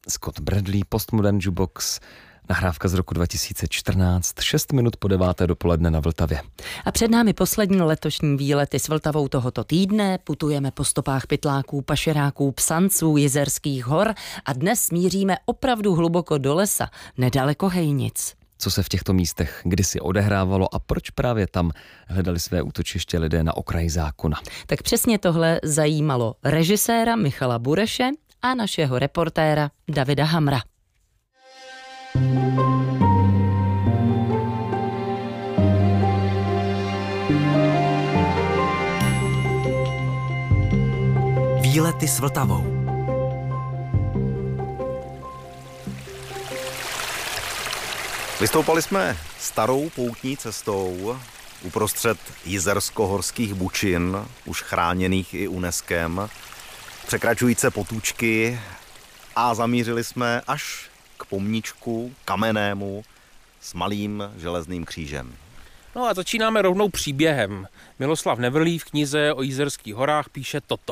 Scott Bradley, Postmodern Jukebox, nahrávka z roku 2014, 6 minut po 9. dopoledne na Vltavě. A před námi poslední letošní výlety s Vltavou tohoto týdne. Putujeme po stopách pytláků, pašeráků, psanců Jizerských hor a dnes smíříme opravdu hluboko do lesa, nedaleko Hejnic. Co se v těchto místech kdysi odehrávalo a proč právě tam hledali své útočiště lidé na okraji zákona? Tak přesně tohle zajímalo režiséra Michala Bureše a našeho reportéra Davida Hamra. Výlety s Vltavou. Vystoupali jsme starou poutní cestou uprostřed jizersko-horských bučin, už chráněných i UNESCem, překračující potůčky a zamířili jsme až k pomníčku kamennému s malým železným křížem. No a začínáme rovnou příběhem. Miloslav Nevrlý v knize o Jizerských horách píše toto.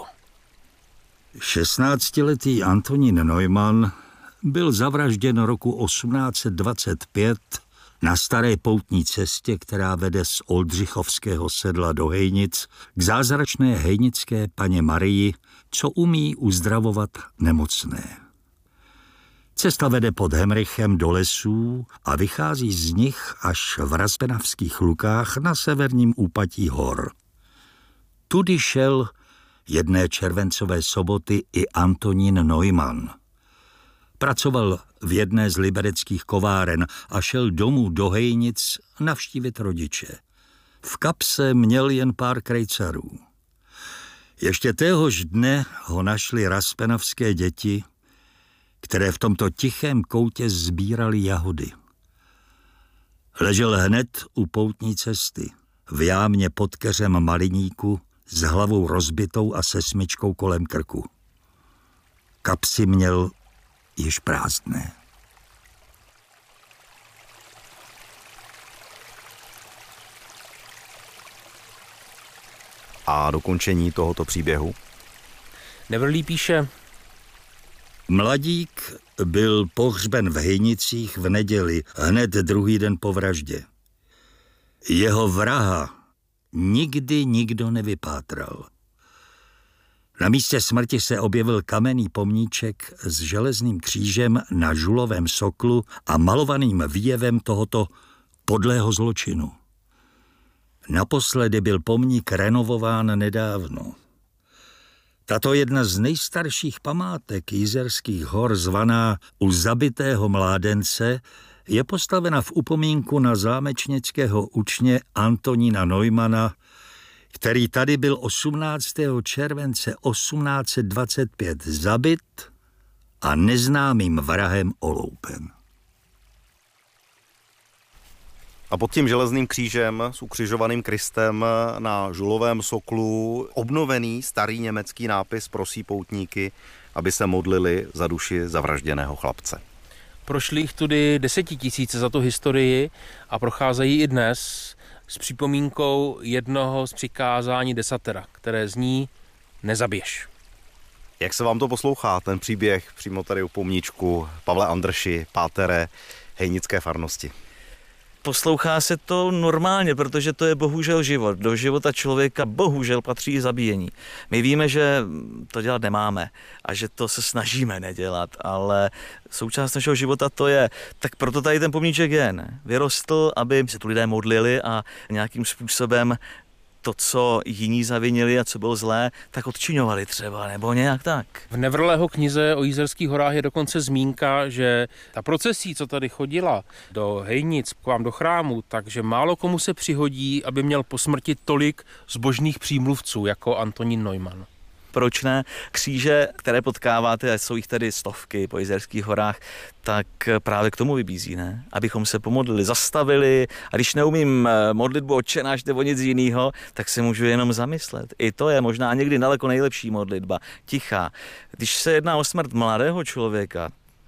16letý Antonín Neumann byl zavražděn roku 1825 na staré poutní cestě, která vede z Oldřichovského sedla do Hejnic k zázračné hejnické Panně Marii, co umí uzdravovat nemocné. Cesta vede pod Hemrichem do lesů a vychází z nich až v Raspenavských lukách na severním úpatí hor. Tudy šel jedné červencové soboty i Antonín Neumann. Pracoval v jedné z libereckých kováren a šel domů do Hejnic navštívit rodiče. V kapse měl jen pár krejcarů. Ještě téhož dne ho našli raspenavské děti, které v tomto tichém koutě sbírali jahody. Ležel hned u poutní cesty, v jámě pod keřem maliníku, s hlavou rozbitou a se smyčkou kolem krku. Kapsy měl již prázdné. A dokončení tohoto příběhu? Nevrlý píše: Mladík byl pohřben v Hejnicích v neděli, hned druhý den po vraždě. Jeho vraha nikdy nikdo nevypátral. Na místě smrti se objevil kamenný pomníček s železným křížem na žulovém soklu a malovaným výjevem tohoto podlého zločinu. Naposledy byl pomník renovován nedávno. Tato jedna z nejstarších památek Jizerských hor, zvaná U zabitého mládence, je postavena v upomínku na zámečnického učně Antonína Neumanna, který tady byl 18. července 1825 zabit a neznámým vrahem oloupen. A pod tím železným křížem s ukřižovaným Kristem na žulovém soklu obnovený starý německý nápis prosí poutníky, aby se modlili za duši zavražděného chlapce. Prošli jich tudy 10 000 za tu historii a procházejí i dnes s připomínkou jednoho z přikázání desatera, které zní: nezabiješ. Jak se vám to poslouchá, ten příběh přímo tady u pomníčku Pavle Andrši, pátere hejnické farnosti? Poslouchá se to normálně, protože to je bohužel život. Do života člověka bohužel patří i zabíjení. My víme, že to dělat nemáme a že to se snažíme nedělat, ale součást našeho života to je. Tak proto tady ten pomníček je, ne? Vyrostl, aby se tu lidé modlili a nějakým způsobem to, co jiní zavinili a co bylo zlé, tak odčiňovali třeba, nebo nějak tak. V Nevrlého knize o Jizerských horách je dokonce zmínka, že ta procesí, co tady chodila do Hejnic, k vám do chrámu, takže málo komu se přihodí, aby měl po smrti tolik zbožných přímluvců, jako Antonín Neumann. Proč ne? Kříže, které potkáváte, a jsou jich tady stovky po Jizerských horách, tak právě k tomu vybízí, ne? Abychom se pomodlili, zastavili, a když neumím modlitbu Otče náš nebo nic jiného, tak se můžu jenom zamyslet. I to je možná někdy daleko nejlepší modlitba, tichá. Když se jedná o smrt mladého člověka,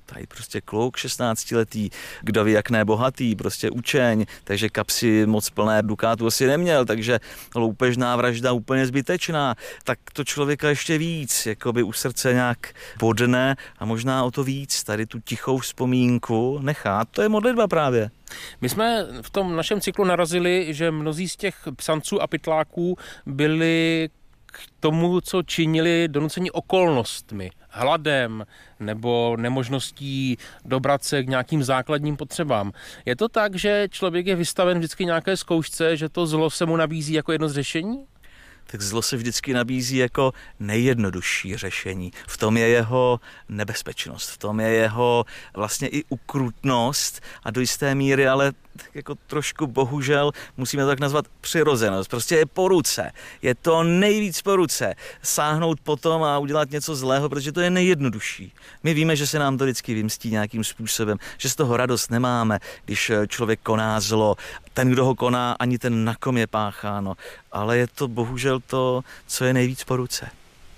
Tady prostě kluk 16letý, kdo ví jak ne bohatý, prostě učeň, takže kapsy moc plné dukátů asi neměl, takže loupežná vražda úplně zbytečná. Tak to člověka ještě víc, jakoby u srdce nějak bodne a možná o to víc tady tu tichou vzpomínku nechá. To je modlitba právě. My jsme v tom našem cyklu narazili, že mnozí z těch psanců a pytláků byli k tomu, co činili, donuceni okolnostmi, hladem nebo nemožností dobrat se k nějakým základním potřebám. Je to tak, že člověk je vystaven vždycky nějaké zkoušce, že to zlo se mu nabízí jako jedno z řešení? Tak zlo se vždycky nabízí jako nejjednodušší řešení. V tom je jeho nebezpečnost, v tom je jeho vlastně i ukrutnost a do jisté míry, ale tak jako trošku bohužel, musíme to tak nazvat přirozenost. Prostě je po ruce. Je to nejvíc po ruce. Sáhnout potom a udělat něco zlého, protože to je nejjednodušší. My víme, že se nám to vždycky vymstí nějakým způsobem, že z toho radost nemáme, když člověk koná zlo. Ten, kdo ho koná, ani ten, na kom je pácháno. Ale je to bohužel to, co je nejvíc po ruce.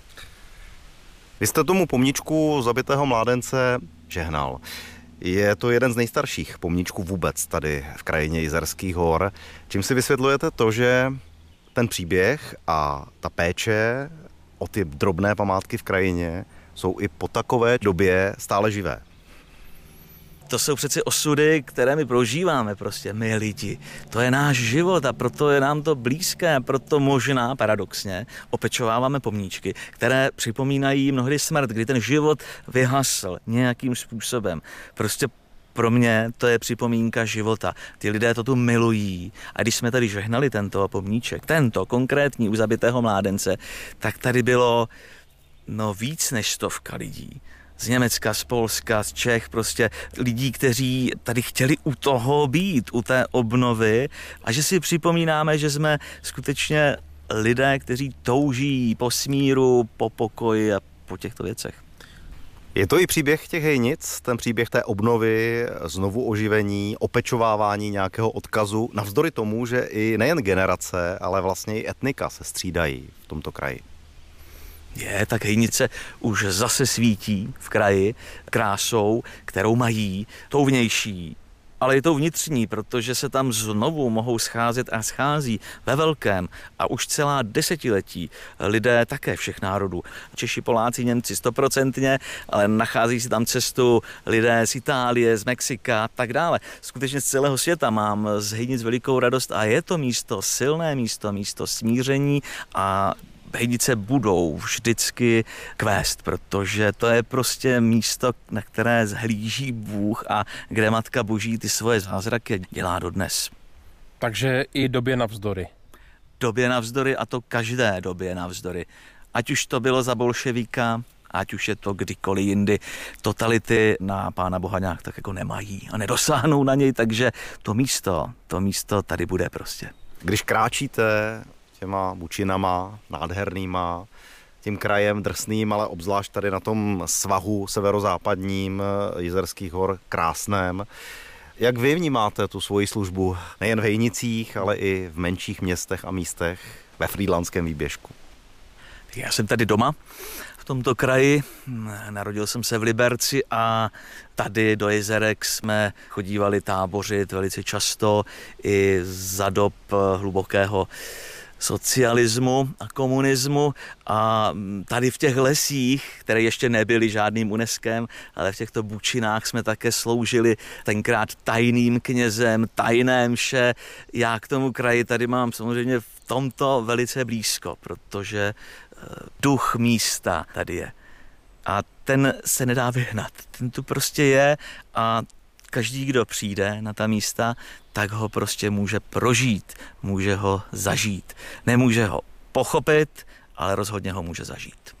Vy jste tomu pomníčku zabitého mládence žehnal. Je to jeden z nejstarších pomníčků vůbec tady v krajině Jizerských hor. Čím si vysvětlujete to, že ten příběh a ta péče o ty drobné památky v krajině jsou i po takové době stále živé? To jsou přeci osudy, které my prožíváme prostě, my lidi. To je náš život a proto je nám to blízké, proto možná, paradoxně, opečováváme pomníčky, které připomínají mnohdy smrt, kdy ten život vyhasl nějakým způsobem. Prostě pro mě to je připomínka života. Ty lidé to tu milují. A když jsme tady žehnali tento pomníček, tento konkrétní u zabitého mládence, tak tady bylo víc než 100 lidí. Z Německa, z Polska, z Čech, prostě lidí, kteří tady chtěli u toho být, u té obnovy a že si připomínáme, že jsme skutečně lidé, kteří touží po smíru, po pokoji a po těchto věcech. Je to i příběh těch hejnic, ten příběh té obnovy, znovu oživení, opečovávání nějakého odkazu, navzdory tomu, že i nejen generace, ale vlastně i etnika se střídají v tomto kraji. Tak hejnice už zase svítí v kraji krásou, kterou mají, tou vnější, ale i tou vnitřní, protože se tam znovu mohou scházet a schází ve velkém a už celá desetiletí lidé také všech národů. Češi, Poláci, Němci 100%, ale nachází si tam cestu lidé z Itálie, z Mexika a tak dále. Skutečně z celého světa mám z hejnic velikou radost a je to místo, silné místo, místo smíření a hejnice budou vždycky kvést, protože to je prostě místo, na které zhlíží Bůh a kde Matka Boží ty svoje zázraky dělá dodnes. Takže i době navzdory. Době navzdory a to každé době navzdory. Ať už to bylo za bolševíka, ať už je to kdykoliv jindy. Totality na Pána Boha nějak tak jako nemají a nedosáhnou na něj, takže to místo tady bude prostě. Když kráčíte těma bučinama nádhernýma, tím krajem drsným, ale obzvlášť tady na tom svahu severozápadním Jizerských hor krásném. Jak vy vnímáte tu svoji službu nejen v hejnicích, ale i v menších městech a místech ve frýdlantském výběžku? Já jsem tady doma v tomto kraji, narodil jsem se v Liberci a tady do Jizerek jsme chodívali tábořit velice často i za dob hlubokého socialismu a komunismu a tady v těch lesích, které ještě nebyly žádným UNESCem, ale v těchto bučinách jsme také sloužili tenkrát tajným knězem, tajné mše. Já k tomu kraji tady mám samozřejmě v tomto velice blízko, protože duch místa tady je. A ten se nedá vyhnat. Ten tu prostě je a každý, kdo přijde na ta místa, tak ho prostě může prožít, může ho zažít. Nemůže ho pochopit, ale rozhodně ho může zažít.